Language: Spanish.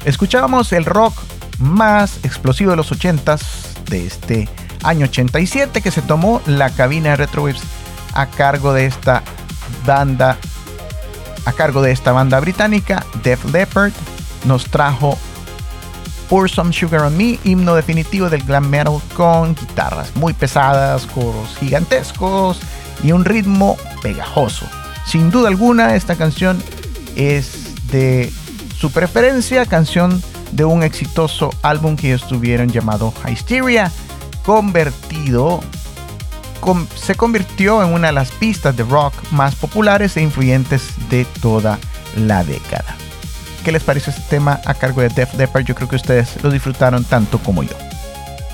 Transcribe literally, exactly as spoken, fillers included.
Escuchábamos el rock más explosivo de los ochentas, de este año ochenta y siete, que se tomó la cabina de Retrowaves a cargo de esta banda, a cargo de esta banda británica. Def Leppard nos trajo Pour Some Sugar on Me, himno definitivo del glam metal, con guitarras muy pesadas, coros gigantescos y un ritmo pegajoso. Sin duda alguna, esta canción es de su preferencia, canción de un exitoso álbum que ellos tuvieron llamado Hysteria, convertido, con, se convirtió en una de las pistas de rock más populares e influyentes de toda la década. ¿Qué les pareció este tema a cargo de Def Leppard? Yo creo que ustedes lo disfrutaron tanto como yo.